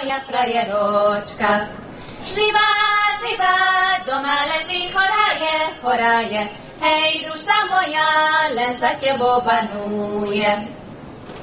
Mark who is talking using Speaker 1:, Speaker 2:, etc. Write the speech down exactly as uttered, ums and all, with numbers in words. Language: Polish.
Speaker 1: moja frajeroczka. Żywa, żywa, doma leży, choraje, choraje. Hej, dusza moja, len za ciebie banuje.